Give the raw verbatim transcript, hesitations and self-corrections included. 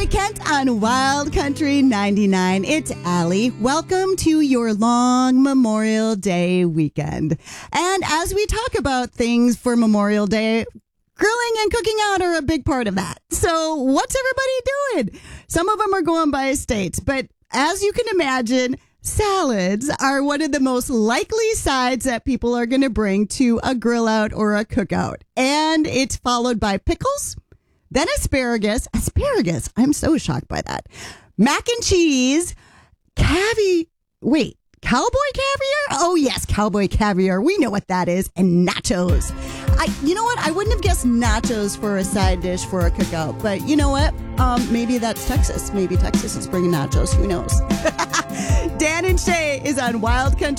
Kent on Wild Country ninety-nine. It's Allie. Welcome to your long Memorial Day weekend. And as we talk about things for Memorial Day, grilling and cooking out are a big part of that. So what's everybody doing? Some of them are going by states, but as you can imagine, salads are one of the most likely sides that people are going to bring to a grill out or a cookout. And it's followed by pickles, then asparagus. Asparagus. I'm so shocked by that. Mac and cheese, caviar. Wait, cowboy caviar? Oh, yes, cowboy caviar. We know what that is. And nachos. I, you know what? I wouldn't have guessed nachos for a side dish for a cookout. But you know what? Um, maybe that's Texas. Maybe Texas is bringing nachos. Who knows? Dan and Shay is on Wild Country.